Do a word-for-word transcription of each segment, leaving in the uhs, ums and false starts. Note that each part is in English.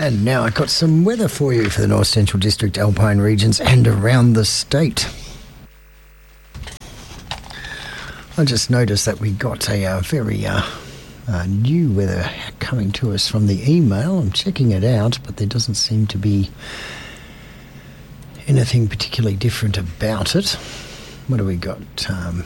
And now I've got some weather for you for the North Central District, Alpine regions and around the state. I just noticed that we got a uh, very uh, uh, new weather coming to us from the email. I'm checking it out, but there doesn't seem to be anything particularly different about it. What do we got? Um,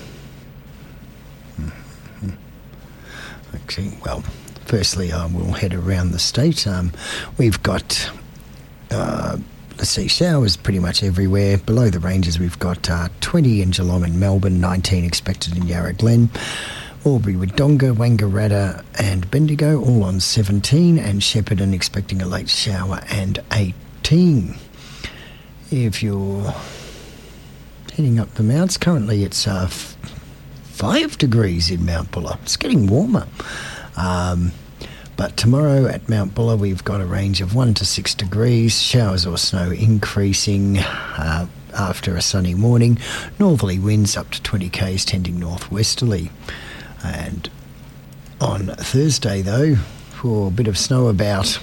actually, well... Firstly, uh, we'll head around the state. Um, we've got, uh, let's see, showers pretty much everywhere. Below the ranges, we've got uh, twenty in Geelong and Melbourne, nineteen expected in Yarra Glen. Albury, Wodonga, Wangaratta and Bendigo, all on seventeen, and Shepparton expecting a late shower and eighteen. If you're heading up the mounts, currently it's uh, f- five degrees in Mount Buller. It's getting warmer. Um, but tomorrow at Mount Buller we've got a range of one to six degrees, showers or snow increasing uh, after a sunny morning, northerly winds up to twenty k's tending northwesterly. And on Thursday though, for a bit of snow about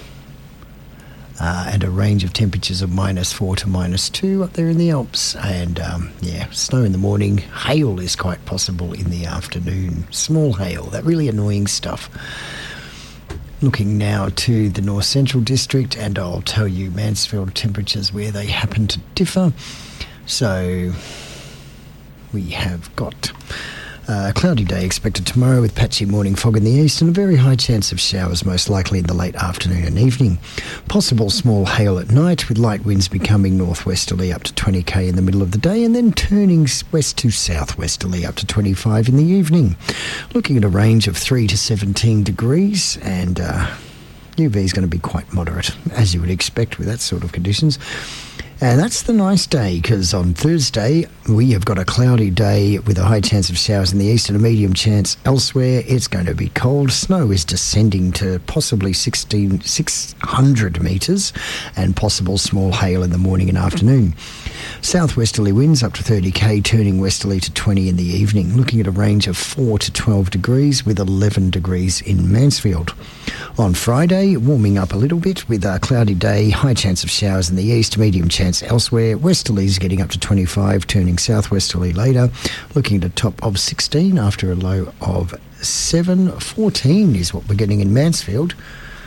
uh, and a range of temperatures of minus four to minus two up there in the Alps, and um, yeah, snow in the morning. Hail is quite possible in the afternoon, small hail, that really annoying stuff. Looking now to the North Central District, and I'll tell you Mansfield temperatures where they happen to differ. So we have got a cloudy day expected tomorrow with patchy morning fog in the east and a very high chance of showers, most likely in the late afternoon and evening. Possible small hail at night with light winds becoming northwesterly up to twenty k in the middle of the day and then turning west to southwesterly up to twenty-five in the evening. Looking at a range of three to seventeen degrees, and uh, U V is going to be quite moderate, as you would expect with that sort of conditions. And that's the nice day, because on Thursday we have got a cloudy day with a high chance of showers in the east and a medium chance elsewhere. It's going to be cold. Snow is descending to possibly sixteen, six hundred metres, and possible small hail in the morning and afternoon. Southwesterly winds up to thirty k, turning westerly to twenty in the evening. Looking at a range of four to twelve degrees with eleven degrees in Mansfield. On Friday, warming up a little bit with a cloudy day, high chance of showers in the east, medium chance elsewhere. Westerlies getting up to twenty-five, turning southwesterly later. Looking at a top of sixteen after a low of seven. fourteen is what we're getting in Mansfield.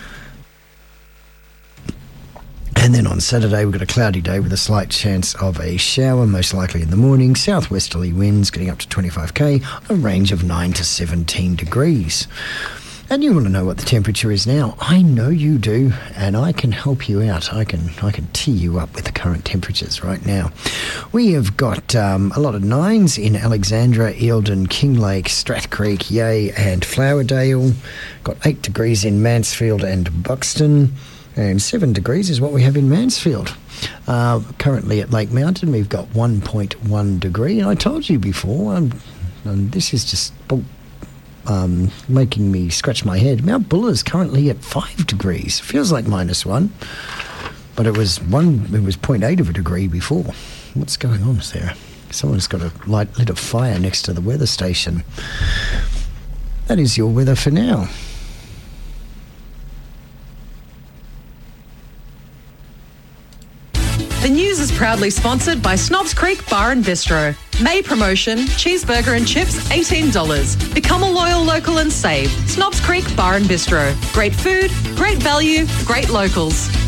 And then on Saturday, we've got a cloudy day with a slight chance of a shower, most likely in the morning. Southwesterly winds getting up to twenty-five k, a range of nine to seventeen degrees. And you want to know what the temperature is now. I know you do, and I can help you out. I can I can tee you up with the current temperatures right now. We have got um, a lot of nines in Alexandra, Eildon, Kinglake, Strath Creek, Yea and Flowerdale. Got eight degrees in Mansfield and Buxton. And seven degrees is what we have in Mansfield. Uh, currently at Lake Mountain, we've got one point one degree. And I told you before, um, and this is just um, making me scratch my head. Mount Buller is currently at five degrees. Feels like minus one, but it was one. It was zero point eight of a degree before. What's going on there? Someone's got a light lit of fire next to the weather station. That is your weather for now. The news is proudly sponsored by Snobs Creek Bar and Bistro. May promotion, cheeseburger and chips, eighteen dollars. Become a loyal local and save. Snobs Creek Bar and Bistro. Great food, great value, great locals.